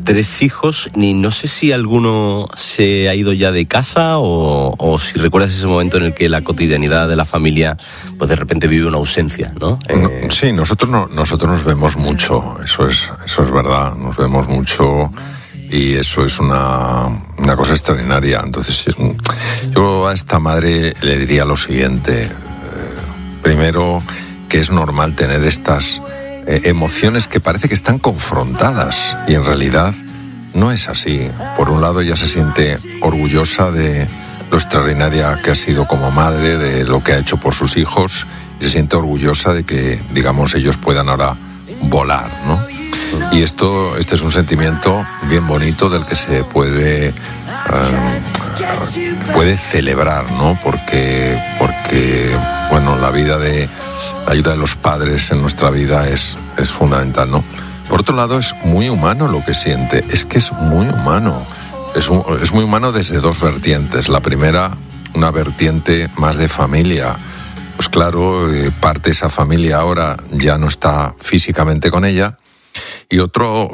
3 hijos, y no sé si alguno se ha ido ya de casa o si recuerdas ese momento en el que la cotidianidad de la familia pues de repente vive una ausencia, ¿no? Sí, nosotros nos vemos mucho, eso es verdad, nos vemos mucho y eso es una cosa extraordinaria. Entonces yo a esta madre le diría lo siguiente: primero, que es normal tener estas emociones que parece que están confrontadas y en realidad no es así. Por un lado, ella se siente orgullosa de lo extraordinaria que ha sido como madre, de lo que ha hecho por sus hijos, y se siente orgullosa de que, digamos, ellos puedan ahora volar, ¿no? Y este es un sentimiento bien bonito del que se puede celebrar, ¿no? Porque bueno, la ayuda de los padres en nuestra vida es fundamental, ¿no? Por otro lado, es muy humano lo que siente, es que es muy humano. Es muy humano desde 2 vertientes. La primera, una vertiente más de familia. Pues claro, parte de esa familia ahora ya no está físicamente con ella. Y otro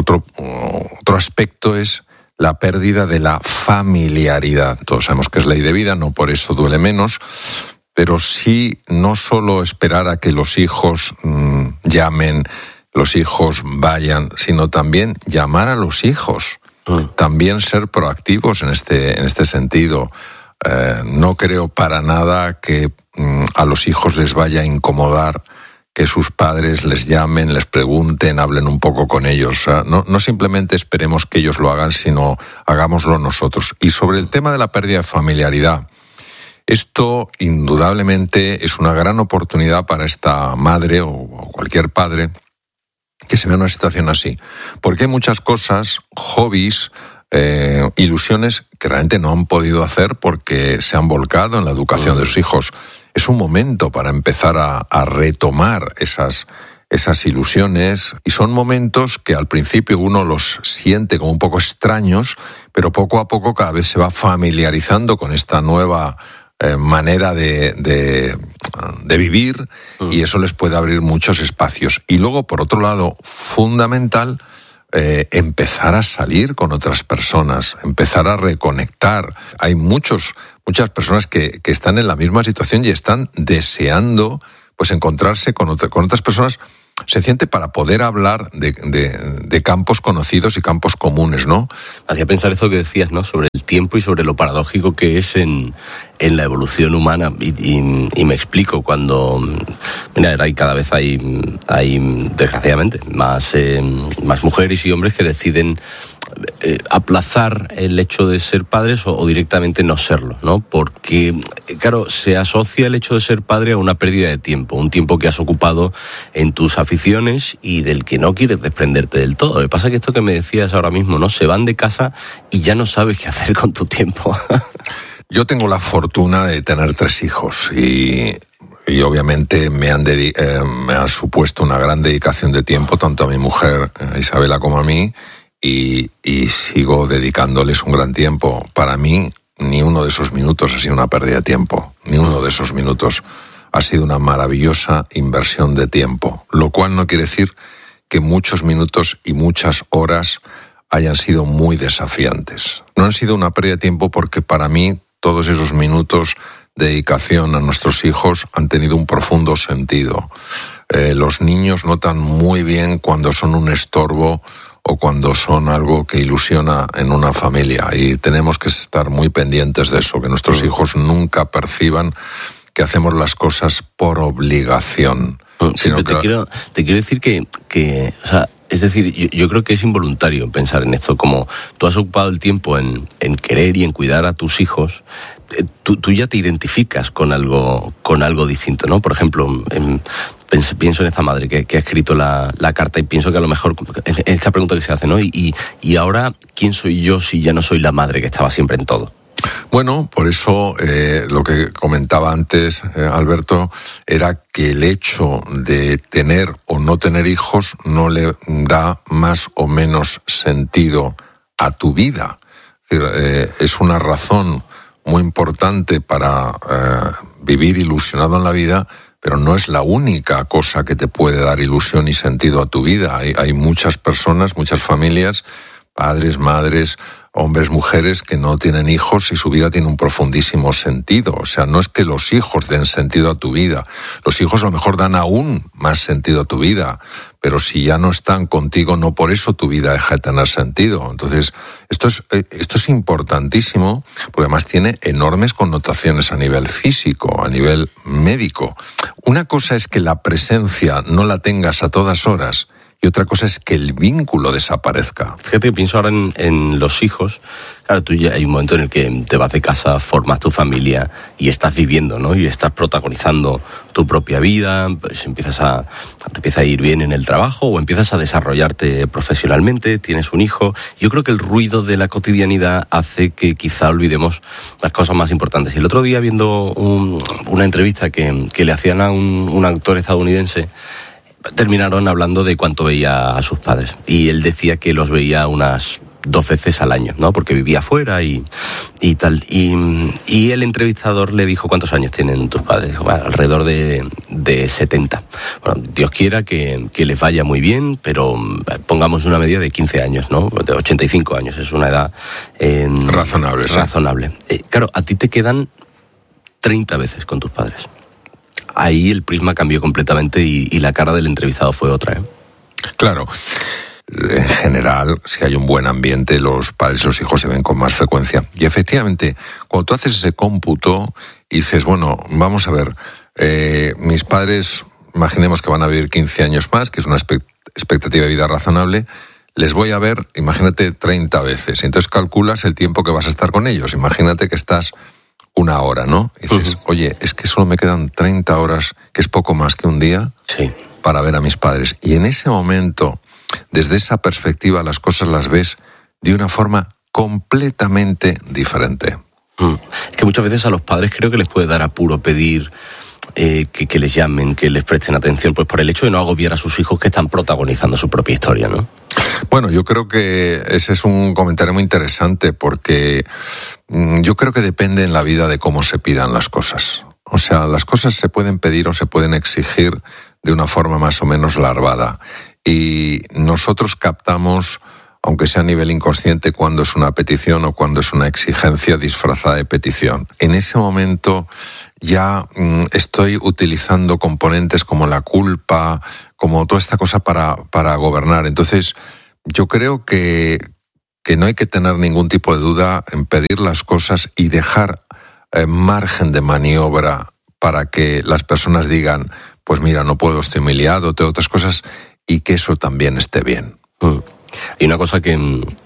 aspecto es la pérdida de la familiaridad. Todos sabemos que es ley de vida, no por eso duele menos, pero sí no solo esperar a que los hijos llamen, los hijos vayan, sino también llamar a los hijos. También ser proactivos en este sentido. No creo para nada que a los hijos les vaya a incomodar que sus padres les llamen, les pregunten, hablen un poco con ellos. No simplemente esperemos que ellos lo hagan, sino hagámoslo nosotros. Y sobre el tema de la pérdida de familiaridad, esto indudablemente es una gran oportunidad para esta madre o cualquier padre que se vea en una situación así. Porque hay muchas cosas, hobbies, ilusiones que realmente no han podido hacer porque se han volcado en la educación de sus hijos. Es un momento para empezar a retomar esas ilusiones, y son momentos que al principio uno los siente como un poco extraños, pero poco a poco cada vez se va familiarizando con esta nueva manera de vivir, y eso les puede abrir muchos espacios. Y luego, por otro lado, fundamental, empezar a salir con otras personas, empezar a reconectar. Hay muchas personas que están en la misma situación y están deseando pues encontrarse con otras personas, sencillamente para poder hablar de campos conocidos y campos comunes, ¿no? Hacía pensar esto que decías, ¿no? Sobre el tiempo y sobre lo paradójico que es en la evolución humana. Y me explico, cuando cada vez hay desgraciadamente más mujeres y hombres que deciden aplazar el hecho de ser padres o directamente no serlo, ¿no? Porque, claro, se asocia el hecho de ser padre a una pérdida de tiempo, un tiempo que has ocupado en tus aficiones y del que no quieres desprenderte del todo. Lo que pasa es que esto que me decías ahora mismo, ¿no? Se van de casa y ya no sabes qué hacer con tu tiempo. Yo tengo la fortuna de tener 3 hijos y obviamente me ha supuesto una gran dedicación de tiempo, tanto a mi mujer Isabela como a mí, y sigo dedicándoles un gran tiempo. Para mí, ni uno de esos minutos ha sido una pérdida de tiempo, ni uno de esos minutos ha sido una maravillosa inversión de tiempo, lo cual no quiere decir que muchos minutos y muchas horas hayan sido muy desafiantes. No han sido una pérdida de tiempo porque para mí todos esos minutos de dedicación a nuestros hijos han tenido un profundo sentido. Los niños notan muy bien cuando son un estorbo o cuando son algo que ilusiona en una familia, y tenemos que estar muy pendientes de eso, que nuestros hijos nunca perciban que hacemos las cosas por obligación. Sí, pero te quiero decir que o sea, es decir, yo creo que es involuntario pensar en esto. Como tú has ocupado el tiempo en querer y en cuidar a tus hijos, tú ya te identificas con algo distinto, ¿no? Por ejemplo, pienso en esta madre que ha escrito la carta, y pienso que a lo mejor en esta pregunta que se hace, ¿no? Y ahora, ¿quién soy yo si ya no soy la madre que estaba siempre en todo? Bueno, por eso lo que comentaba antes, Alberto, era que el hecho de tener o no tener hijos no le da más o menos sentido a tu vida. Es una razón muy importante para vivir ilusionado en la vida, pero no es la única cosa que te puede dar ilusión y sentido a tu vida. Hay muchas personas, muchas familias, padres, madres, hombres, mujeres que no tienen hijos y su vida tiene un profundísimo sentido. O sea, no es que los hijos den sentido a tu vida. Los hijos a lo mejor dan aún más sentido a tu vida. Pero si ya no están contigo, no por eso tu vida deja de tener sentido. Entonces, esto es importantísimo, porque además tiene enormes connotaciones a nivel físico, a nivel médico. Una cosa es que la presencia no la tengas a todas horas, y otra cosa es que el vínculo desaparezca. Fíjate que pienso ahora en los hijos. Claro, tú ya hay un momento en el que te vas de casa, formas tu familia y estás viviendo, ¿no? Y estás protagonizando tu propia vida, pues te empieza a ir bien en el trabajo o empiezas a desarrollarte profesionalmente, tienes un hijo. Yo creo que el ruido de la cotidianidad hace que quizá olvidemos las cosas más importantes. Y el otro día, viendo una entrevista que le hacían a un actor estadounidense, terminaron hablando de cuánto veía a sus padres. Y él decía que los veía unas 2 veces al año, ¿no? Porque vivía fuera y tal. Y el entrevistador le dijo: ¿cuántos años tienen tus padres? Dijo: bueno, alrededor de 70. Bueno, Dios quiera que les vaya muy bien, pero pongamos una medida de 15 años, ¿no? De 85 años. Es una edad razonable. Razonable. Claro, a ti te quedan 30 veces con tus padres. Ahí el prisma cambió completamente y la cara del entrevistado fue otra, ¿eh? Claro. En general, si hay un buen ambiente, los padres y los hijos se ven con más frecuencia. Y efectivamente, cuando tú haces ese cómputo y dices, bueno, vamos a ver, mis padres, imaginemos que van a vivir 15 años más, que es una expectativa de vida razonable, les voy a ver, imagínate, 30 veces. Entonces calculas el tiempo que vas a estar con ellos. Imagínate que estás 1 hora, ¿no? Y dices, oye, es que solo me quedan 30 horas, que es poco más que un día, sí, para ver a mis padres. Y en ese momento, desde esa perspectiva, las cosas las ves de una forma completamente diferente. Es que muchas veces a los padres creo que les puede dar apuro pedir que les llamen, que les presten atención, pues por el hecho de no agobiar a sus hijos que están protagonizando su propia historia, ¿no? Bueno, yo creo que ese es un comentario muy interesante, porque yo creo que depende en la vida de cómo se pidan las cosas. O sea, las cosas se pueden pedir o se pueden exigir de una forma más o menos larvada. Y nosotros captamos, aunque sea a nivel inconsciente, cuando es una petición o cuando es una exigencia disfrazada de petición. En ese momento ya estoy utilizando componentes como la culpa, como toda esta cosa para gobernar. Entonces, yo creo que no hay que tener ningún tipo de duda en pedir las cosas y dejar margen de maniobra para que las personas digan, pues mira, no puedo, estoy muy liado, tengo otras cosas, y que eso también esté bien. Y una cosa que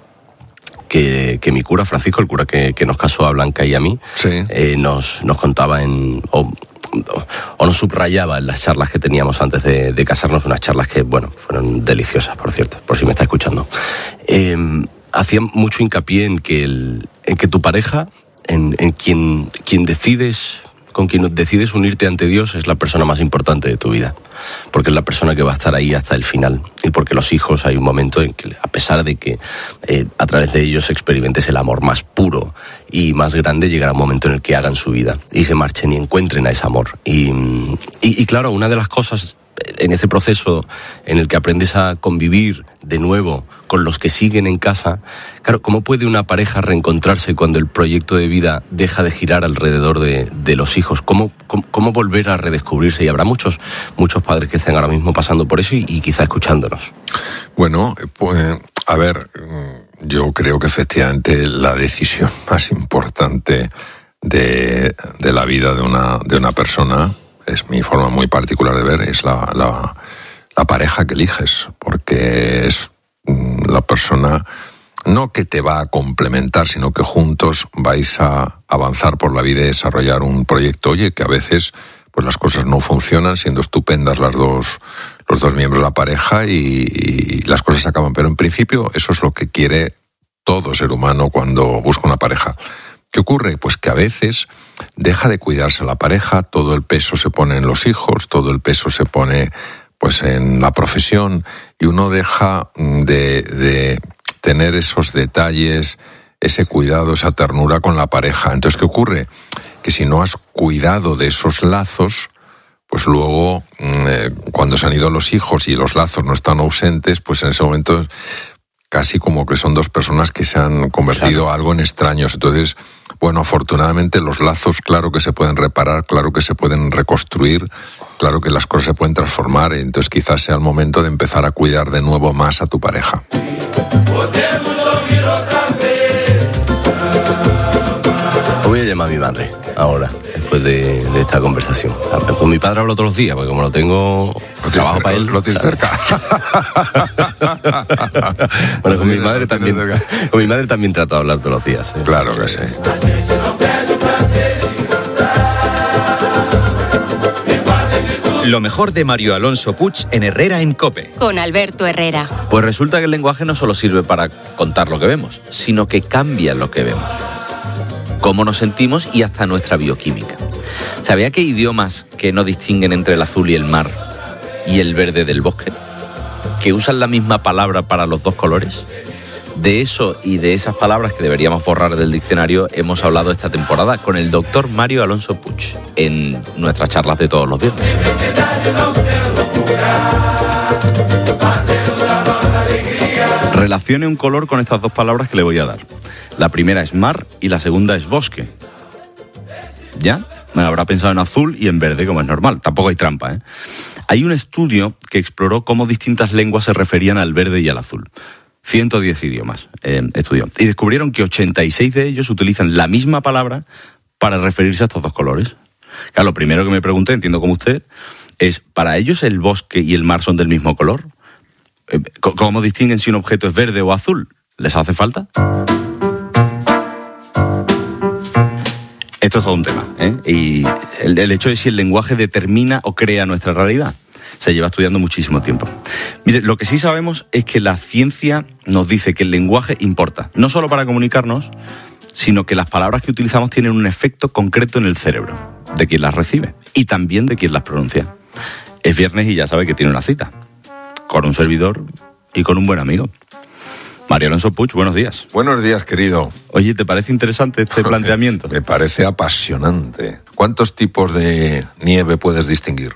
mi cura, Francisco, el cura que nos casó a Blanca y a mí, sí, nos contaba o nos subrayaba en las charlas que teníamos antes de casarnos, unas charlas que, bueno, fueron deliciosas, por cierto, por si me está escuchando. Hacía mucho hincapié en que tu pareja, en quien decides, con quien decides unirte ante Dios, es la persona más importante de tu vida, porque es la persona que va a estar ahí hasta el final, y porque los hijos, hay un momento en que, a pesar de que a través de ellos experimentes el amor más puro y más grande, llegará un momento en el que hagan su vida y se marchen y encuentren a ese amor. Y claro, una de las cosas en ese proceso en el que aprendes a convivir de nuevo con los que siguen en casa, claro, ¿cómo puede una pareja reencontrarse cuando el proyecto de vida deja de girar alrededor de los hijos? ¿Cómo volver a redescubrirse? Y habrá muchos padres que estén ahora mismo pasando por eso y quizá escuchándonos. Bueno, pues, a ver, yo creo que efectivamente la decisión más importante de la vida de una persona, es mi forma muy particular de ver, es la pareja que eliges, porque es la persona no que te va a complementar, sino que juntos vais a avanzar por la vida y desarrollar un proyecto. Oye, que a veces pues las cosas no funcionan, siendo estupendas los dos miembros de la pareja y las cosas se acaban, pero en principio eso es lo que quiere todo ser humano cuando busca una pareja. ¿Qué ocurre? Pues que a veces deja de cuidarse la pareja, todo el peso se pone en los hijos, todo el peso se pone pues en la profesión, y uno deja de tener esos detalles, ese cuidado, esa ternura con la pareja. Entonces, ¿qué ocurre? Que si no has cuidado de esos lazos, pues luego cuando se han ido los hijos y los lazos no están ausentes, pues en ese momento casi como que son dos personas que se han convertido a algo en extraños. Entonces, bueno, afortunadamente los lazos, claro que se pueden reparar, claro que se pueden reconstruir, claro que las cosas se pueden transformar, entonces quizás sea el momento de empezar a cuidar de nuevo más a tu pareja. Voy a llamar a mi madre ahora, después de esta conversación. Con mi padre hablo todos los días, porque como lo tengo, trabajo para él. Lo tienes cerca. Bueno, con mi madre también trato de hablar todos los días. Claro que sí. Lo mejor de Mario Alonso Puig en Herrera en COPE. Con Alberto Herrera. Pues resulta que el lenguaje no solo sirve para contar lo que vemos, sino que cambia lo que vemos. Cómo nos sentimos y hasta nuestra bioquímica. ¿Sabía que hay idiomas que no distinguen entre el azul y el mar y el verde del bosque? ¿Que usan la misma palabra para los dos colores? De eso y de esas palabras que deberíamos borrar del diccionario hemos hablado esta temporada con el doctor Mario Alonso Puig en nuestras charlas de todos los viernes. Relacione un color con estas dos palabras que le voy a dar. La primera es mar y la segunda es bosque. ¿Ya? Me habrá pensado en azul y en verde, como es normal. Tampoco hay trampa, ¿eh? Hay un estudio que exploró cómo distintas lenguas se referían al verde y al azul. 110 idiomas estudió. Y descubrieron que 86 de ellos utilizan la misma palabra para referirse a estos dos colores. Claro, lo primero que me pregunté, entiendo como usted, es, ¿para ellos el bosque y el mar son del mismo color? ¿Cómo distinguen si un objeto es verde o azul? ¿Les hace falta? Esto es todo un tema, ¿eh? Y el hecho es si el lenguaje determina o crea nuestra realidad. Se lleva estudiando muchísimo tiempo. Mire, lo que sí sabemos es que la ciencia nos dice que el lenguaje importa, no solo para comunicarnos, sino que las palabras que utilizamos tienen un efecto concreto en el cerebro, de quien las recibe y también de quien las pronuncia. Es viernes y ya sabe que tiene una cita, con un servidor y con un buen amigo. Mario Alonso Puig, buenos días. Buenos días, querido. Oye, ¿te parece interesante este planteamiento? Me parece apasionante. ¿Cuántos tipos de nieve puedes distinguir?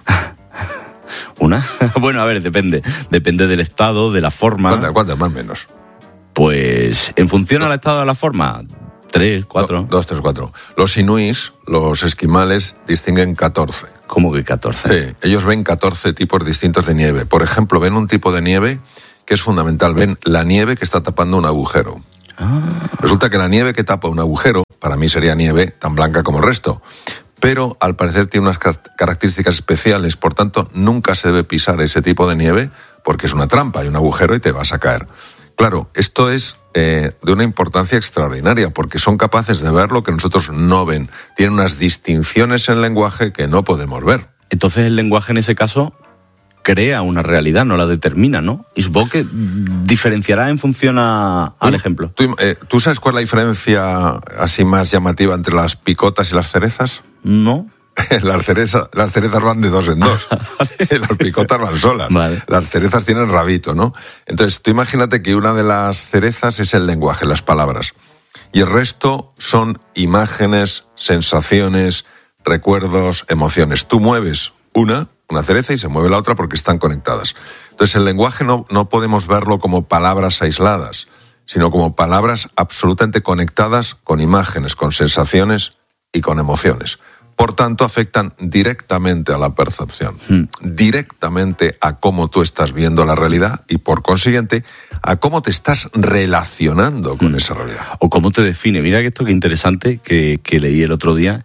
¿Una? Bueno, a ver, depende del estado, de la forma. ¿Cuántas más o menos? Pues, en función al estado de la forma, 3, 4. 2, 3, 4. Los inuís, los esquimales, distinguen 14. ¿Cómo que 14? Sí, ellos ven 14 tipos distintos de nieve. Por ejemplo, ven un tipo de nieve que es fundamental. Ven la nieve que está tapando un agujero. Resulta que la nieve que tapa un agujero, para mí sería nieve tan blanca como el resto. Pero al parecer tiene unas características especiales, por tanto nunca se debe pisar ese tipo de nieve porque es una trampa, hay un agujero y te vas a caer. Claro, esto es de una importancia extraordinaria porque son capaces de ver lo que nosotros no ven. Tienen unas distinciones en el lenguaje que no podemos ver. Entonces el lenguaje en ese caso crea una realidad, no la determina, ¿no? Y supongo que diferenciará en función al ejemplo. ¿Tú sabes cuál es la diferencia así más llamativa entre las picotas y las cerezas? No. Las cerezas van de 2 en 2. Las picotas van solas. Vale. Las cerezas tienen rabito, ¿no? Entonces, tú imagínate que una de las cerezas es el lenguaje, las palabras. Y el resto son imágenes, sensaciones, recuerdos, emociones. Tú mueves una cereza y se mueve la otra porque están conectadas. Entonces, el lenguaje no podemos verlo como palabras aisladas, sino como palabras absolutamente conectadas con imágenes, con sensaciones y con emociones. Por tanto, afectan directamente a la percepción, directamente a cómo tú estás viendo la realidad y, por consiguiente, a cómo te estás relacionando con esa realidad. O cómo te define. Mira que esto que interesante que leí el otro día.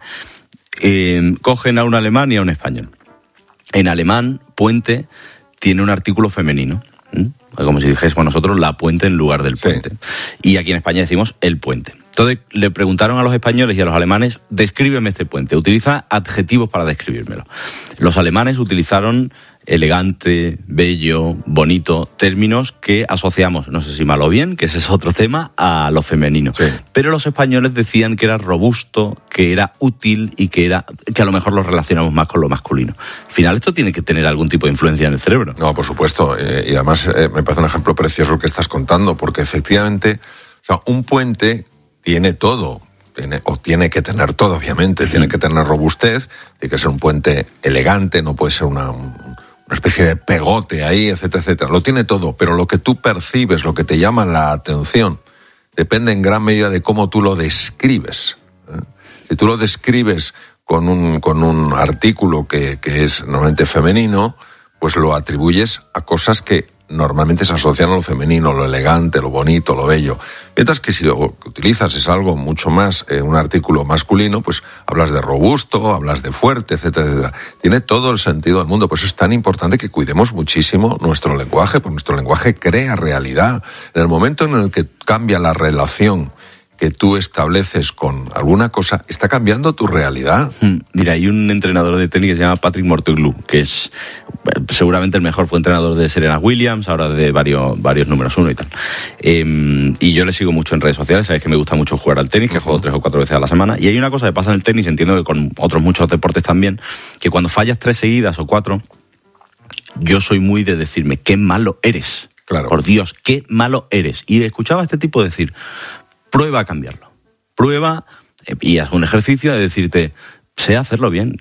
Cogen a un alemán y a un español. En alemán, puente tiene un artículo femenino. Como si dijésemos nosotros la puente en lugar del puente. Sí. Y aquí en España decimos el puente. Entonces le preguntaron a los españoles y a los alemanes, descríbeme este puente. Utiliza adjetivos para describírmelo. Los alemanes utilizaron elegante, bello, bonito, términos que asociamos, no sé si mal o bien, que ese es otro tema, a lo femenino. Sí. Pero los españoles decían que era robusto, que era útil y que a lo mejor lo relacionamos más con lo masculino. Al final esto tiene que tener algún tipo de influencia en el cerebro. No, por supuesto. Y además me parece un ejemplo precioso el que estás contando, porque efectivamente, o sea, un puente tiene todo. Tiene que tener todo, obviamente. Tiene que tener robustez, tiene que ser un puente elegante, no puede ser un una especie de pegote ahí, etcétera, etcétera. Lo tiene todo, pero lo que tú percibes, lo que te llama la atención, depende en gran medida de cómo tú lo describes. Si tú lo describes con un artículo que es normalmente femenino, pues lo atribuyes a cosas que normalmente se asocian a lo femenino, lo elegante, lo bonito, lo bello. Mientras que si lo que utilizas es algo mucho más, un artículo masculino, pues hablas de robusto, hablas de fuerte, etcétera, etcétera. Tiene todo el sentido del mundo. Por eso es tan importante que cuidemos muchísimo nuestro lenguaje, porque nuestro lenguaje crea realidad. En el momento en el que cambia la relación que tú estableces con alguna cosa, está cambiando tu realidad. Mira, hay un entrenador de tenis que se llama Patrick Mouratoglou, que es seguramente el mejor, fue entrenador de Serena Williams, ahora de varios números 1 y tal. Y yo le sigo mucho en redes sociales, sabes que me gusta mucho jugar al tenis, que juego 3 o 4 veces a la semana, y hay una cosa que pasa en el tenis, entiendo que con otros muchos deportes también, que cuando fallas 3 seguidas o 4, yo soy muy de decirme, qué malo eres. Claro. Por Dios, qué malo eres. Y escuchaba a este tipo decir, prueba a cambiarlo. Prueba y haz un ejercicio de decirte, sé hacerlo bien.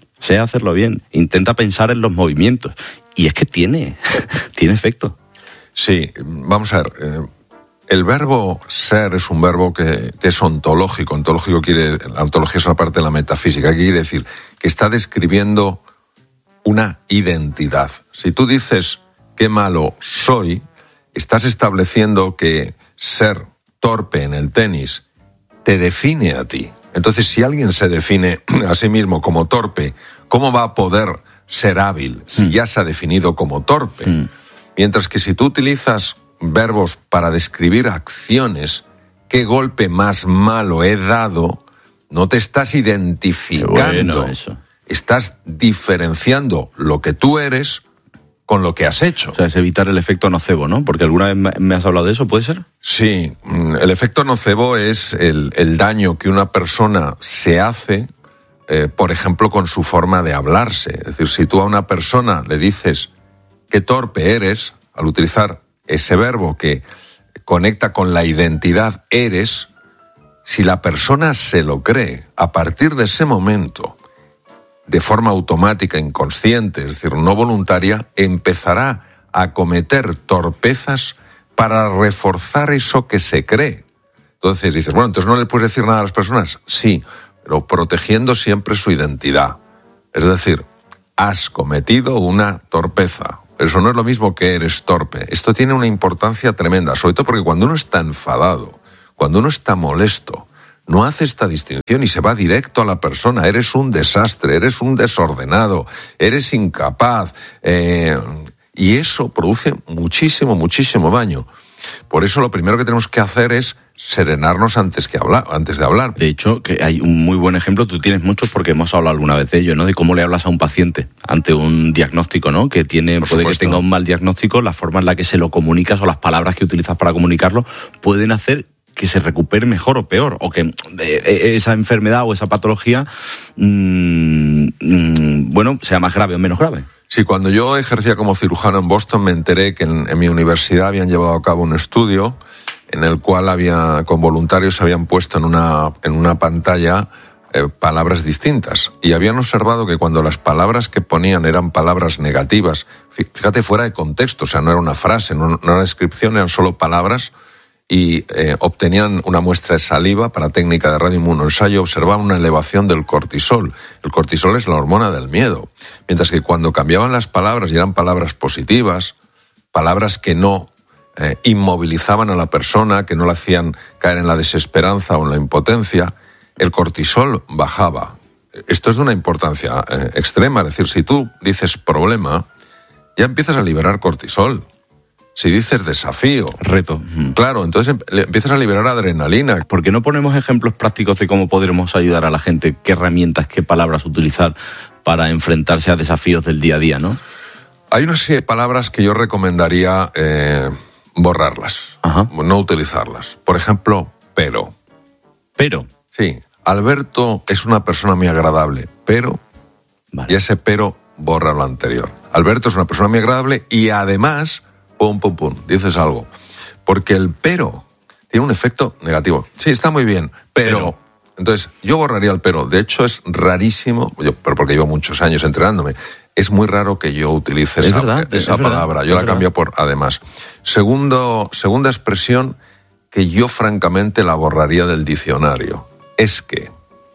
Intenta pensar en los movimientos. Y es que tiene efecto. Sí, vamos a ver. El verbo ser es un verbo que es ontológico. La ontología es una parte de la metafísica. ¿Qué quiere decir? Que está describiendo una identidad. Si tú dices, qué malo soy, estás estableciendo que ser torpe en el tenis te define a ti. Entonces, si alguien se define a sí mismo como torpe, ¿cómo va a poder ser hábil si ya se ha definido como torpe? Mientras que si tú utilizas verbos para describir acciones, qué golpe más malo he dado, no te estás identificando. Bueno, eso. Estás diferenciando lo que tú eres con lo que has hecho. O sea, es evitar el efecto nocebo, ¿no? Porque alguna vez me has hablado de eso, ¿puede ser? Sí, el efecto nocebo es el daño que una persona se hace, por ejemplo, con su forma de hablarse. Es decir, si tú a una persona le dices qué torpe eres, al utilizar ese verbo que conecta con la identidad eres, si la persona se lo cree, a partir de ese momento, de forma automática, inconsciente, es decir, no voluntaria, empezará a cometer torpezas para reforzar eso que se cree. Entonces dices, bueno, entonces no le puedes decir nada a las personas. Sí, pero protegiendo siempre su identidad. Es decir, has cometido una torpeza. Eso no es lo mismo que eres torpe. Esto tiene una importancia tremenda, sobre todo porque cuando uno está enfadado, cuando uno está molesto, no hace esta distinción y se va directo a la persona. Eres un desastre, eres un desordenado, eres incapaz. Y eso produce muchísimo daño. Por eso lo primero que tenemos que hacer es serenarnos antes de hablar. De hecho, que hay un muy buen ejemplo, tú tienes muchos porque hemos hablado alguna vez de ello, ¿no? De cómo le hablas a un paciente ante un diagnóstico, ¿no? Que puede que tenga un mal diagnóstico, la forma en la que se lo comunicas o las palabras que utilizas para comunicarlo pueden hacer que se recupere mejor o peor, o que esa enfermedad o esa patología, sea más grave o menos grave. Sí, cuando yo ejercía como cirujano en Boston me enteré que en mi universidad habían llevado a cabo un estudio en el cual con voluntarios habían puesto en una pantalla palabras distintas y habían observado que cuando las palabras que ponían eran palabras negativas, fíjate, fuera de contexto, o sea, no era una frase, no era una descripción, eran solo palabras, y obtenían una muestra de saliva para técnica de radioinmunoensayo, observaban una elevación del cortisol. El cortisol es la hormona del miedo. Mientras que cuando cambiaban las palabras y eran palabras positivas, palabras que no inmovilizaban a la persona, que no la hacían caer en la desesperanza o en la impotencia, el cortisol bajaba. Esto es de una importancia extrema. Es decir, si tú dices problema, ya empiezas a liberar cortisol. Si dices desafío, reto, claro, entonces empiezas a liberar adrenalina. ¿Por qué no ponemos ejemplos prácticos de cómo podremos ayudar a la gente? ¿Qué herramientas, qué palabras utilizar para enfrentarse a desafíos del día a día, no? Hay una serie de palabras que yo recomendaría borrarlas, no utilizarlas. Por ejemplo, pero. ¿Pero? Sí, Alberto es una persona muy agradable, pero... Vale. Y ese pero borra lo anterior. Alberto es una persona muy agradable y además... dices algo. Porque el pero tiene un efecto negativo. Sí, está muy bien, pero... Entonces, yo borraría el pero. De hecho, es rarísimo, pero porque llevo muchos años entrenándome, es muy raro que yo utilice esa palabra. Yo la cambio por además. Segunda expresión que yo francamente la borraría del diccionario. Es que.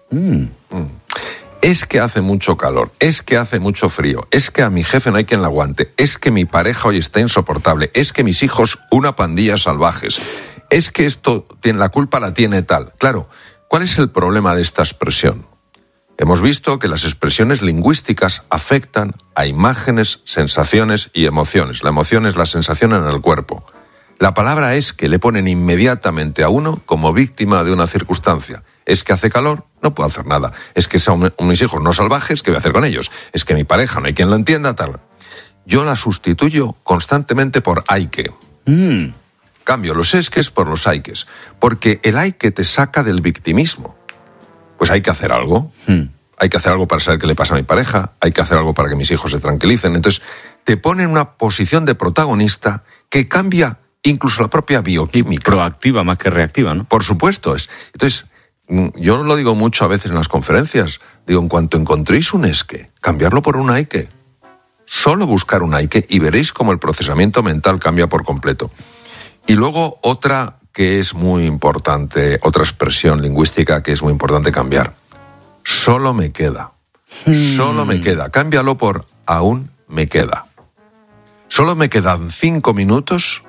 Es que hace mucho calor, es que hace mucho frío, es que a mi jefe no hay quien la aguante, es que mi pareja hoy está insoportable, es que mis hijos una pandilla salvajes, es que esto tiene la culpa la tiene tal. Claro, ¿cuál es el problema de esta expresión? Hemos visto que las expresiones lingüísticas afectan a imágenes, sensaciones y emociones. La emoción es la sensación en el cuerpo. La palabra es que le ponen inmediatamente a uno como víctima de una circunstancia. Es que hace calor, no puedo hacer nada. Es que son mis hijos no salvajes, ¿qué voy a hacer con ellos? Es que mi pareja no hay quien lo entienda, tal. Yo la sustituyo constantemente por hay que. Cambio los esques por los hay ques. Porque el hay que te saca del victimismo. Pues hay que hacer algo. Hay que hacer algo para saber qué le pasa a mi pareja. Hay que hacer algo para que mis hijos se tranquilicen. Entonces, te pone en una posición de protagonista que cambia incluso la propia bioquímica. Proactiva más que reactiva, ¿no? Por supuesto. Entonces, yo lo digo mucho a veces en las conferencias. Digo, en cuanto encontréis un esque, cambiarlo por un hay que. Solo buscar un hay que y veréis cómo el procesamiento mental cambia por completo. Y luego otra que es muy importante, otra expresión lingüística que es muy importante cambiar. Solo me queda. Solo me queda. Cámbialo por aún me queda. Solo me quedan 5 minutos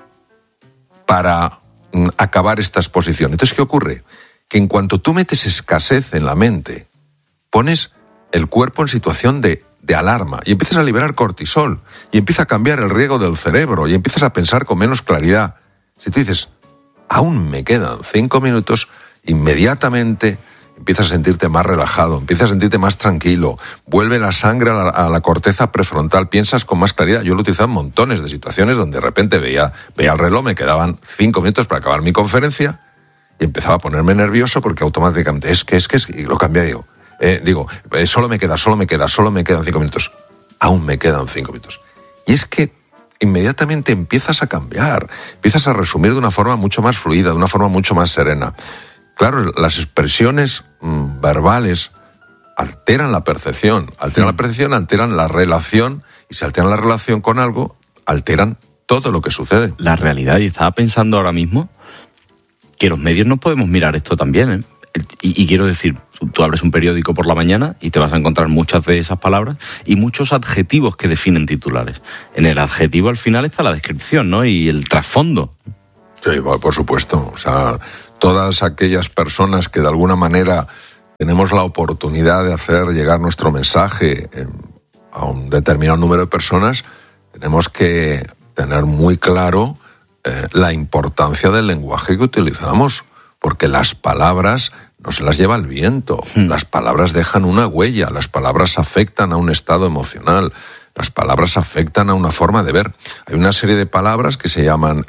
para acabar esta exposición. Entonces, ¿qué ocurre? Que en cuanto tú metes escasez en la mente, pones el cuerpo en situación de alarma y empiezas a liberar cortisol y empieza a cambiar el riego del cerebro y empiezas a pensar con menos claridad. Si tú dices, aún me quedan 5 minutos, inmediatamente empiezas a sentirte más relajado, empiezas a sentirte más tranquilo, vuelve la sangre a la corteza prefrontal, piensas con más claridad. Yo lo he utilizado en montones de situaciones donde de repente veía el reloj, me quedaban 5 minutos para acabar mi conferencia y empezaba a ponerme nervioso porque automáticamente es que, y lo cambié yo. Solo me quedan 5 minutos. Aún me quedan 5 minutos. Y es que inmediatamente empiezas a cambiar, empiezas a resumir de una forma mucho más fluida, de una forma mucho más serena. Claro, las expresiones verbales alteran la percepción, alteran la relación, y si alteran la relación con algo, alteran todo lo que sucede. La realidad, y estaba pensando ahora mismo que los medios no podemos mirar esto también, ¿eh? Y quiero decir, tú abres un periódico por la mañana y te vas a encontrar muchas de esas palabras y muchos adjetivos que definen titulares. En el adjetivo al final está la descripción, ¿no? Y el trasfondo. Sí, por supuesto. O sea, todas aquellas personas que de alguna manera tenemos la oportunidad de hacer llegar nuestro mensaje a un determinado número de personas, tenemos que tener muy claro la importancia del lenguaje que utilizamos, porque las palabras no se las lleva el viento, las palabras dejan una huella, las palabras afectan a un estado emocional, las palabras afectan a una forma de ver. Hay una serie de palabras que se llaman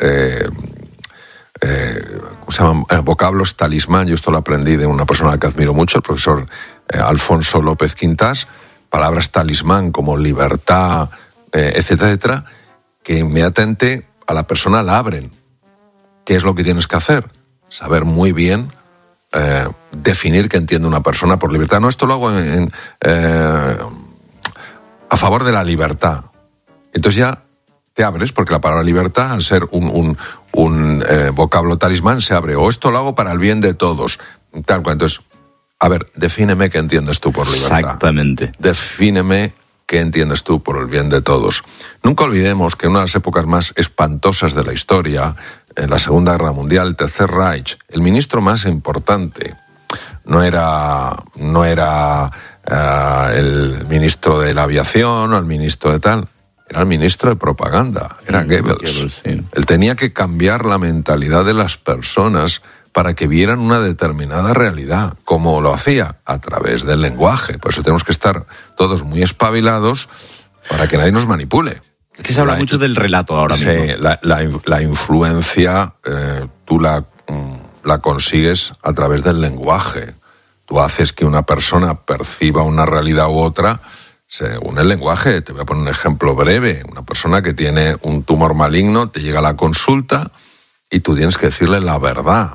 vocablos talismán. Yo esto lo aprendí de una persona que admiro mucho, el profesor Alfonso López Quintás. Palabras talismán como libertad, etcétera, etcétera, que inmediatamente a la persona la abren. ¿Qué es lo que tienes que hacer? Saber muy bien definir qué entiende una persona por libertad. No, esto lo hago a favor de la libertad. Entonces ya te abres, porque la palabra libertad, al ser un vocablo talismán, se abre. O esto lo hago para el bien de todos. Tal cual. Entonces, a ver, defíneme qué entiendes tú por libertad. Exactamente. Defíneme qué entiendes tú por el bien de todos. Nunca olvidemos que en una de las épocas más espantosas de la historia, en la Segunda Guerra Mundial, el Tercer Reich, el ministro más importante no era el ministro de la aviación o el ministro de tal, era el ministro de propaganda, era Goebbels. Sí. Él tenía que cambiar la mentalidad de las personas para que vieran una determinada realidad. ¿Cómo lo hacía? A través del lenguaje. Por eso tenemos que estar todos muy espabilados para que nadie nos manipule. Es que se habla mucho del relato ahora mismo. Sí, la influencia tú la consigues a través del lenguaje. Tú haces que una persona perciba una realidad u otra según el lenguaje. Te voy a poner un ejemplo breve. Una persona que tiene un tumor maligno te llega a la consulta y tú tienes que decirle la verdad.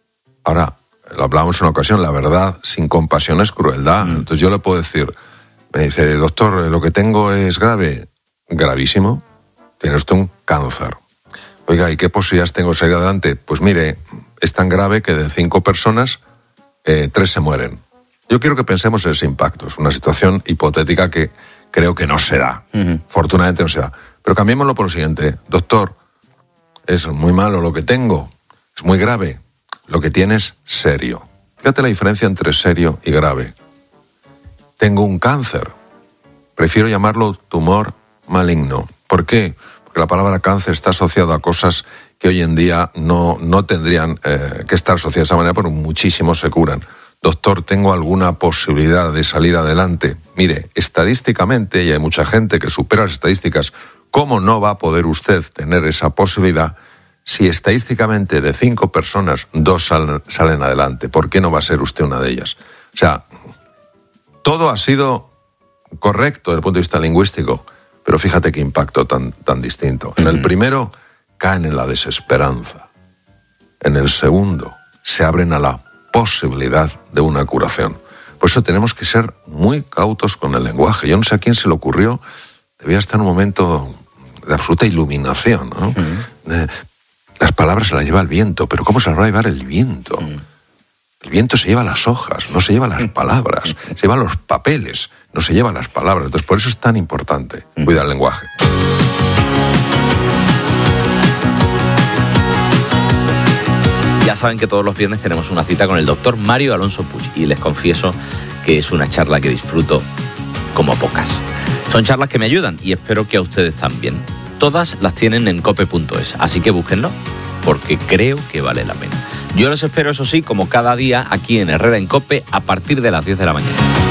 Ahora, lo hablábamos en una ocasión, la verdad sin compasión es crueldad. Entonces yo le puedo decir, Me dice, doctor, lo que tengo es grave. Gravísimo. Tiene usted un cáncer. Oiga, ¿y qué posibilidades tengo de salir adelante? Pues mire, es tan grave que de 5 personas, 3 se mueren. Yo quiero que pensemos en ese impacto. Es una situación hipotética que creo que no se da. Afortunadamente no se da. Pero cambiémoslo por lo siguiente. Doctor, es muy malo lo que tengo. Es muy grave. Lo que tiene es serio. Fíjate la diferencia entre serio y grave. Tengo un cáncer. Prefiero llamarlo tumor maligno. ¿Por qué? Porque la palabra cáncer está asociada a cosas que hoy en día no tendrían que estar asociadas de esa manera, pero muchísimos se curan. Doctor, ¿tengo alguna posibilidad de salir adelante? Mire, estadísticamente, y hay mucha gente que supera las estadísticas, ¿cómo no va a poder usted tener esa posibilidad si estadísticamente de 5 personas, 2 salen adelante? ¿Por qué no va a ser usted una de ellas? O sea, todo ha sido correcto desde el punto de vista lingüístico, pero fíjate qué impacto tan distinto. En el primero, caen en la desesperanza. En el segundo, se abren a la posibilidad de una curación. Por eso tenemos que ser muy cautos con el lenguaje. Yo no sé a quién se le ocurrió, debía estar en un momento de absoluta iluminación, ¿no? Las palabras se las lleva el viento, pero ¿cómo se las va a llevar el viento? El viento se lleva las hojas, no se lleva las palabras, se lleva los papeles, no se lleva las palabras. Entonces, por eso es tan importante cuidar el lenguaje. Ya saben que todos los viernes tenemos una cita con el doctor Mario Alonso Puig y les confieso que es una charla que disfruto como pocas. Son charlas que me ayudan y espero que a ustedes también. Todas las tienen en cope.es, así que búsquenlo porque creo que vale la pena. Yo los espero, eso sí, como cada día aquí en Herrera en Cope a partir de las 10 de la mañana.